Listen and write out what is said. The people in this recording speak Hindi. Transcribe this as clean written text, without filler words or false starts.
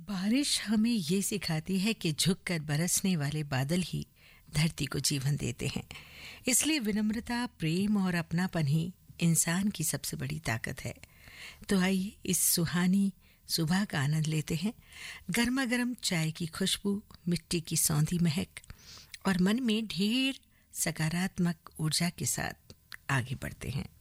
बारिश हमें ये सिखाती है कि झुककर बरसने वाले बादल ही धरती को जीवन देते हैं। इसलिए विनम्रता, प्रेम और अपनापन ही इंसान की सबसे बड़ी ताकत है। तो आइए इस सुहानी सुबह का आनंद लेते हैं। गर्मा गर्म चाय की खुशबू, मिट्टी की सौंधी महक और मन में ढेर सकारात्मक ऊर्जा के साथ आगे बढ़ते हैं।